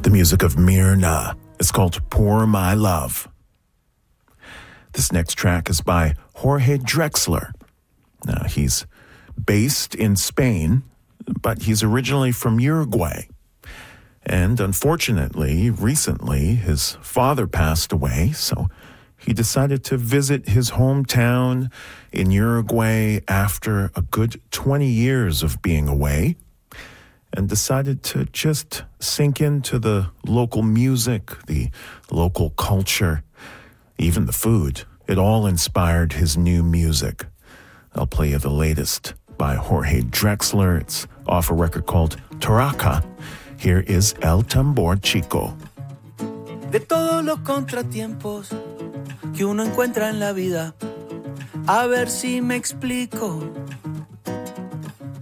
the music of Myrna. It's called Pour My Love. This next track is by Jorge Drexler. Now, he's based in Spain, but he's originally from Uruguay. And unfortunately, recently, his father passed away, so he decided to visit his hometown in Uruguay after a good 20 years of being away, and decided to just sink into the local music, the local culture, even the food. It all inspired his new music. I'll play you the latest by Jorge Drexler. It's off a record called Taraca. Here is El Tambor Chico. De todos los contratiempos que uno encuentra en la vida, a ver si me explico.